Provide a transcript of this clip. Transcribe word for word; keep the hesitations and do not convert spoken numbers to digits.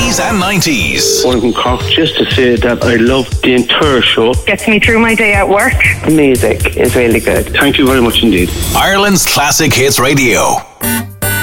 eighties and nineties. One from Cork, just to say that I love the entire show. Gets me through my day at work. The music is really good. Thank you very much indeed. Ireland's Classic Hits Radio.